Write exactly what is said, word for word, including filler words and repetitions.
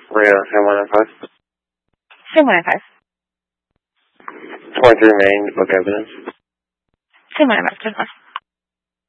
Rio, seven one nine five. seven one nine five. twenty-three Main, book evidence. seven one nine five.